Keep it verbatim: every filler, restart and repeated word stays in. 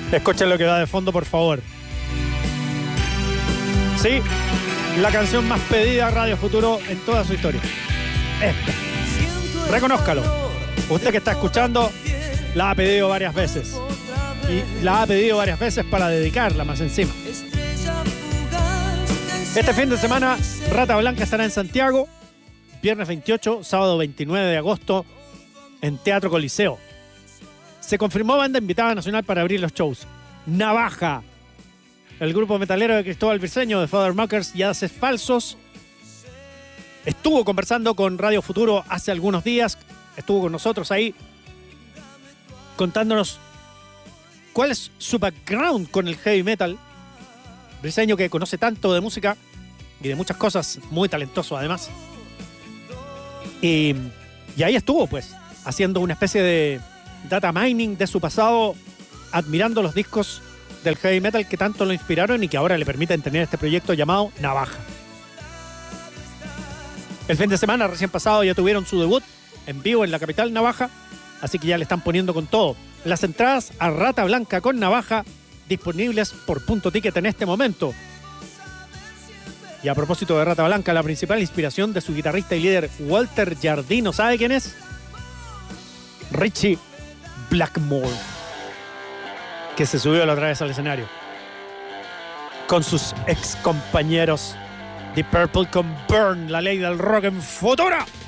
Escuchen lo que va de fondo, por favor. Sí, la canción más pedida a Radio Futuro en toda su historia. Esta. Reconózcalo. Usted que está escuchando la ha pedido varias veces. Y la ha pedido varias veces para dedicarla más encima. Este fin de semana, Rata Blanca estará en Santiago. Viernes veintiocho, sábado veintinueve de agosto, en Teatro Coliseo. Se confirmó banda invitada nacional para abrir los shows. Navaja, el grupo metalero de Cristóbal Briceño, de Fathermuckers y Haces Falsos, estuvo conversando con Radio Futuro hace algunos días. Estuvo con nosotros ahí contándonos cuál es su background con el heavy metal. Briceño, que conoce tanto de música y de muchas cosas, muy talentoso además. Y, y ahí estuvo, pues, haciendo una especie de data mining de su pasado, admirando los discos del heavy metal que tanto lo inspiraron y que ahora le permiten tener este proyecto llamado Navaja. El fin de semana recién pasado ya tuvieron su debut en vivo en la capital Navaja, así que ya le están poniendo con todo. Las entradas a Rata Blanca con Navaja disponibles por Punto Ticket en este momento. Y a propósito de Rata Blanca, la principal inspiración de su guitarrista y líder Walter Giardino, ¿sabe quién es? Richie Blackmore, que se subió la otra vez al escenario con sus ex compañeros de Purple con Burn, la ley del rock en Futura.